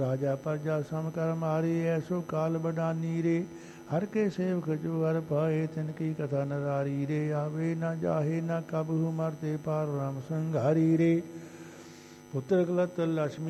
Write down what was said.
राजा प्रजा सम कर मारे, ऐसो काल बडानी रे। हर के सेवक जो हर पाए, तिनकी कथा नरारी रे। आवे न जाहे न कबहु, मरते पार राम संघारी रे। पुत्र कलत लक्ष्मी